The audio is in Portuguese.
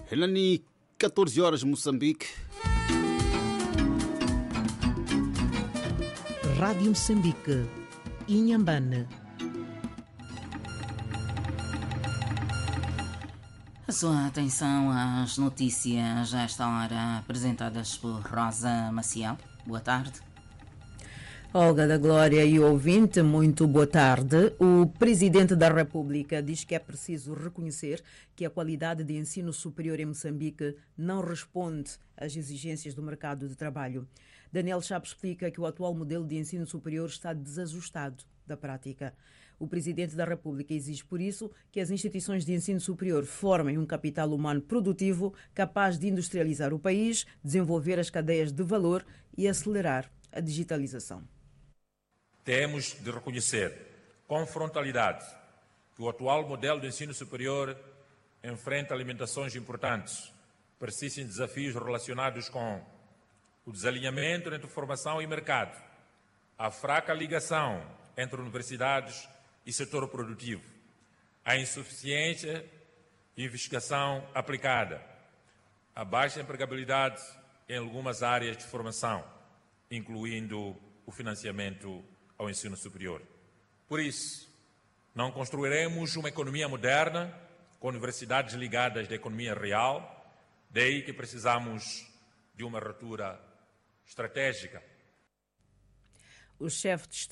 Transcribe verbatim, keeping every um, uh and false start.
Helani, catorze horas, Moçambique. Rádio Moçambique, Inhambane. A sua atenção às notícias a esta hora apresentadas por Rosa Maciel. Boa tarde. Olga da Glória e ouvinte, muito boa tarde. O Presidente da República diz que é preciso reconhecer que a qualidade de ensino superior em Moçambique não responde às exigências do mercado de trabalho. Daniel Chapo explica que o atual modelo de ensino superior está desajustado da prática. O Presidente da República exige, por isso, que as instituições de ensino superior formem um capital humano produtivo capaz de industrializar o país, desenvolver as cadeias de valor e acelerar a digitalização. Temos de reconhecer com frontalidade que o atual modelo de ensino superior enfrenta limitações importantes, persistem desafios relacionados com o desalinhamento entre formação e mercado, a fraca ligação entre universidades e setor produtivo, a insuficiência de investigação aplicada, a baixa empregabilidade em algumas áreas de formação, incluindo o financiamento ao ensino superior. Por isso, não construiremos uma economia moderna com universidades ligadas da economia real, daí que precisamos de uma ruptura estratégica. O chefe de